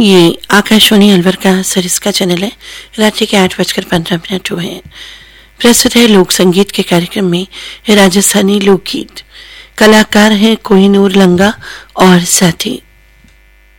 ये आकाशवाणी अलवर का सरिस्का चैनल है। रात्रि के 8:15 हुए हैं। प्रस्तुत है लोक संगीत के कार्यक्रम में राजस्थानी लोकगीत। कलाकार हैं कोहिनूर लंगा और साथी।